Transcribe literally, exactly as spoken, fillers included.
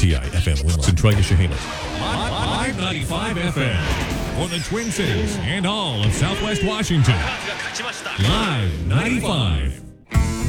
T I F M Wilson, Troy, Chehalis. five ninety-five F M for the Twin Cities and all of Southwest Washington. Live ninety-five.